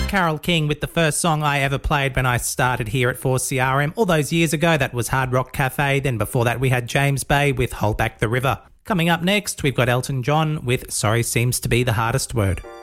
Carole King with the first song I ever played when I started here at 4CRM all those years ago. That was Hard Rock Cafe. Then before that we had James Bay with Hold Back the River. Coming up next, we've got Elton John with Sorry Seems to Be the Hardest Word.